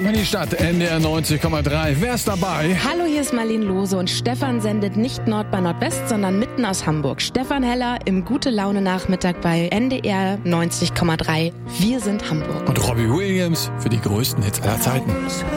Ab in die Stadt, NDR 90,3. Wer ist dabei? Hallo, hier ist Marlene Lose und Stefan sendet nicht Nord bei Nordwest, sondern mitten aus Hamburg. Stefan Heller im Gute-Laune-Nachmittag bei NDR 90,3. Wir sind Hamburg. Und Robbie Williams für die größten Hits aller Zeiten.